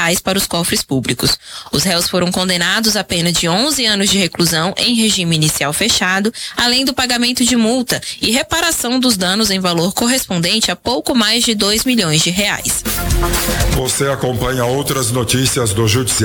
reais para os cofres públicos. Os réus foram condenados a pena de 11 anos de reclusão em regime inicial fechado, além do pagamento de multa e reparação dos danos em valor correspondente a pouco mais de 2 milhões de reais. Você acompanha outras notícias do Judiciário